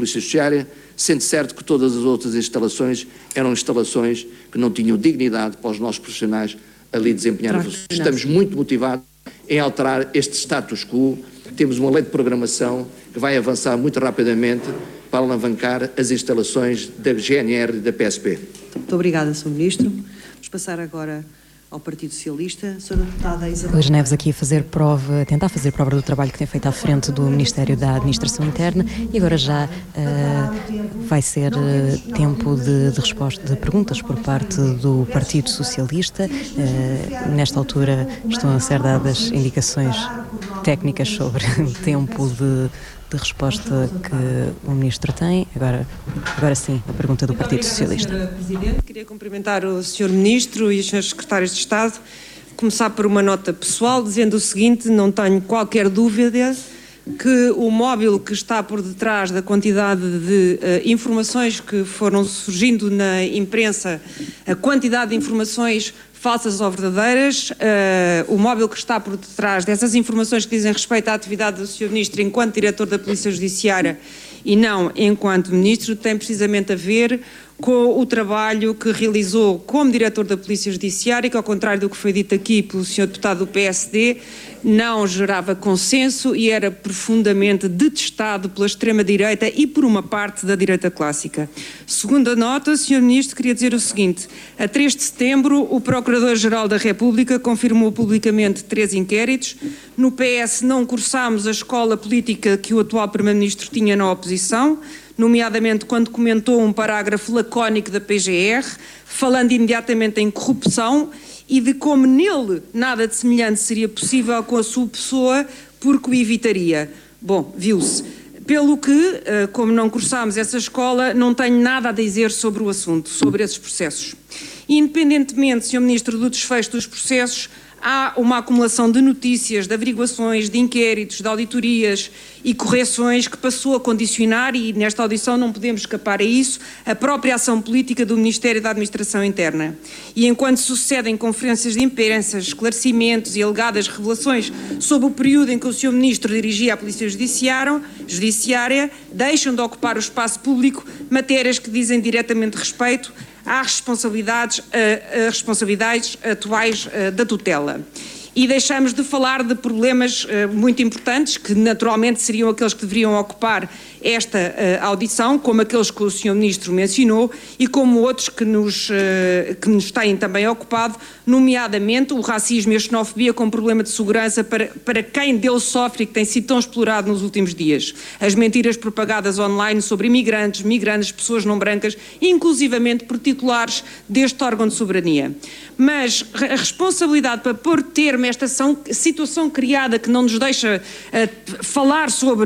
Polícia Judiciária, sendo certo que todas as outras instalações eram instalações que não tinham dignidade para os nossos profissionais ali desempenhar a função. Estamos muito motivados em alterar este status quo. Temos uma lei de programação que vai avançar muito rapidamente para alavancar as instalações da GNR e da PSP. Muito obrigada, Sr. Ministro. Vamos passar agora ao Partido Socialista. Sra. Deputada Isabel Luís Neves aqui a tentar fazer prova do trabalho que tem feito à frente do Ministério da Administração Interna, e agora já vai ser tempo de resposta de perguntas por parte do Partido Socialista. Nesta altura estão a ser dadas indicações técnicas sobre o tempo de resposta que o Ministro tem. Agora sim, a pergunta do Partido Socialista. Sra. Presidente, queria cumprimentar o Sr. Ministro e os Srs. Secretários de Estado. Começar por uma nota pessoal, dizendo o seguinte: não tenho qualquer dúvida que o móvel que está por detrás da quantidade de informações que foram surgindo na imprensa, a quantidade de informações falsas ou verdadeiras, o móvel que está por detrás dessas informações que dizem respeito à atividade do Sr. Ministro enquanto Diretor da Polícia Judiciária e não enquanto Ministro, tem precisamente a ver com o trabalho que realizou como Diretor da Polícia Judiciária, que, ao contrário do que foi dito aqui pelo Sr. Deputado do PSD, não gerava consenso e era profundamente detestado pela extrema-direita e por uma parte da direita clássica. Segunda nota, Sr. Ministro, queria dizer o seguinte: a 3 de setembro, o Procurador-Geral da República confirmou publicamente 3 inquéritos. No PS não cursámos a escola política que o atual Primeiro-Ministro tinha na oposição, nomeadamente quando comentou um parágrafo lacónico da PGR, falando imediatamente em corrupção e de como nele nada de semelhante seria possível com a sua pessoa, porque o evitaria. Bom, viu-se. Pelo que, como não cursámos essa escola, não tenho nada a dizer sobre o assunto, sobre esses processos. Independentemente, Sr. Ministro, do desfecho dos processos, há uma acumulação de notícias, de averiguações, de inquéritos, de auditorias e correções que passou a condicionar, e nesta audição não podemos escapar a isso, a própria ação política do Ministério da Administração Interna. E enquanto sucedem conferências de imprensa, esclarecimentos e alegadas revelações sobre o período em que o Sr. Ministro dirigia a Polícia Judiciária, deixam de ocupar o espaço público matérias que dizem diretamente respeito às responsabilidades atuais da tutela. E deixamos de falar de problemas muito importantes, que naturalmente seriam aqueles que deveriam ocupar esta audição, como aqueles que o Sr. Ministro mencionou e como outros que nos têm também ocupado, nomeadamente o racismo e a xenofobia como problema de segurança para quem dele sofre e que tem sido tão explorado nos últimos dias. As mentiras propagadas online sobre imigrantes, migrantes, pessoas não brancas, inclusivamente por titulares deste órgão de soberania. Mas a responsabilidade para pôr termo a esta situação criada que não nos deixa falar sobre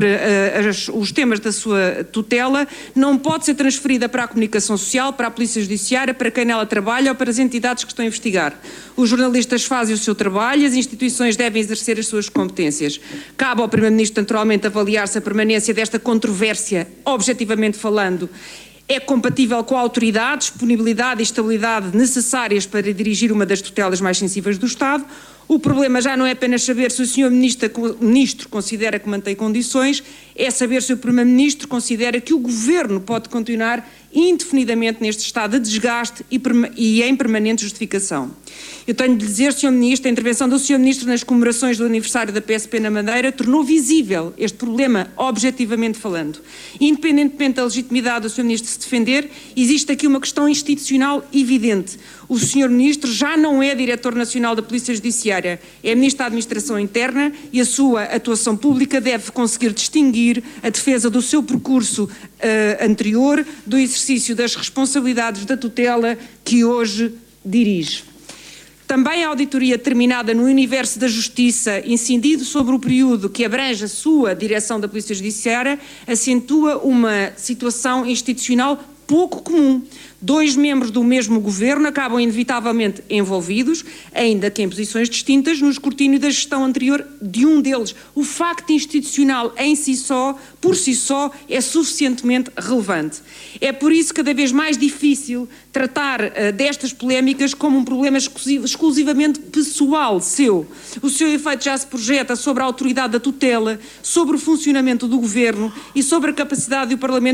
os temas da sua tutela não pode ser transferida para a comunicação social, para a Polícia Judiciária, para quem nela trabalha ou para as entidades que estão a investigar. Os jornalistas fazem o seu trabalho e as instituições devem exercer as suas competências. Cabe ao Primeiro-Ministro, naturalmente, avaliar se a permanência desta controvérsia, objetivamente falando, é compatível com a autoridade, disponibilidade e estabilidade necessárias para dirigir uma das tutelas mais sensíveis do Estado. O problema já não é apenas saber se o Sr. Ministro considera que mantém condições, é saber se o Primeiro-Ministro considera que o Governo pode continuar indefinidamente neste estado de desgaste e em permanente justificação. Eu tenho de dizer, Sr. Ministro, a intervenção do Sr. Ministro nas comemorações do aniversário da PSP na Madeira tornou visível este problema, objetivamente falando. Independentemente da legitimidade do Sr. Ministro se defender, existe aqui uma questão institucional evidente. O Sr. Ministro já não é Diretor Nacional da Polícia Judiciária, é Ministro da Administração Interna e a sua atuação pública deve conseguir distinguir a defesa do seu percurso anterior do exercício das responsabilidades da tutela que hoje dirige. Também a auditoria terminada no universo da Justiça, incidido sobre o período que abrange a sua direção da Polícia Judiciária, acentua uma situação institucional pouco comum. 2 membros do mesmo governo acabam inevitavelmente envolvidos, ainda que em posições distintas, no escrutínio da gestão anterior de um deles. O facto institucional em si só, por si só, é suficientemente relevante. É por isso cada vez mais difícil tratar destas polémicas como um problema exclusivamente pessoal seu. O seu efeito já se projeta sobre a autoridade da tutela, sobre o funcionamento do governo e sobre a capacidade do Parlamento